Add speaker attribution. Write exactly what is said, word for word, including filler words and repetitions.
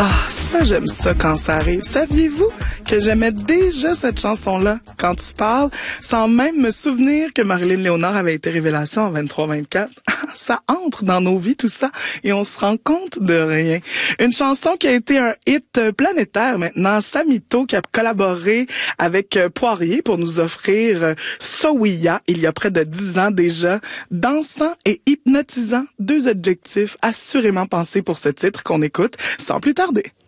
Speaker 1: Ah, ça, j'aime ça quand ça arrive. Saviez-vous que j'aimais déjà cette chanson-là quand tu parles, sans même me souvenir que Marilyn Léonard avait été révélation en vingt-trois vingt-quatre? Ça entre dans nos vies, tout ça, et on se rend compte de rien. Une chanson qui a été un hit planétaire maintenant. Samito qui a collaboré avec Poirier pour nous offrir Sowiya il y a près de dix ans déjà. Dansant et hypnotisant, deux adjectifs assurément pensés pour ce titre qu'on écoute sans plus tarder.